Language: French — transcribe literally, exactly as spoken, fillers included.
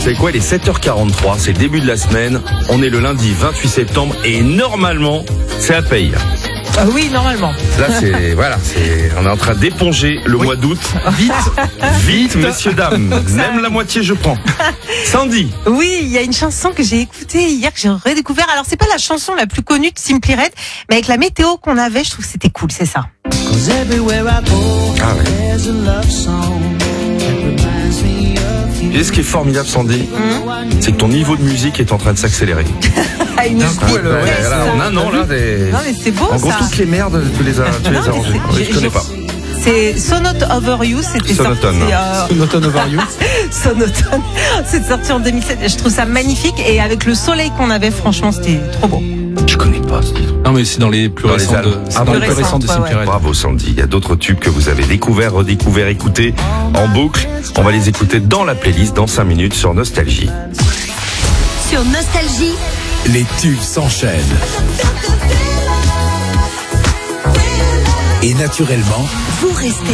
savez quoi, il est sept heures quarante-trois, c'est le début de la semaine. On est le lundi vingt-huit septembre et normalement, c'est à paye. Ah oui, normalement. Là, c'est voilà, c'est on est en train d'éponger le oui. mois d'août. Vite, vite, messieurs dames. Même la moitié, je prends. Sandy. Oui, il y a une chanson que j'ai écoutée hier, que j'ai redécouvert. Alors, c'est pas la chanson la plus connue de Simply Red, mais avec la météo qu'on avait, je trouve que c'était cool, c'est ça. Ah ouais. Et ce qui est formidable, Sandy, mmh. c'est que ton niveau de musique est en train de s'accélérer. À une coup, ouais, ouais, là, en un an, là, des... Non, mais c'est beau, en gros, ça. toutes les merdes, tu les as, tu non, les as rangées. Oui, je connais pas. C'est Sonotone Over You, c'était Sonotone. sorti. Euh... Sonotone Over You. Sonotone. C'est sorti en deux mille sept. Je trouve ça magnifique. Et avec le soleil qu'on avait, franchement, c'était trop beau. Je connais pas ce titre. Non, mais c'est dans les plus dans récents les de, ah, dans les plus récents de Simply Red. Bravo, Sandy. Il y a d'autres tubes que vous avez découverts, redécouverts, écoutés en boucle. On va les écouter dans la playlist dans cinq minutes sur Nostalgie. Sur Nostalgie, les tubes s'enchaînent. Et naturellement, vous restez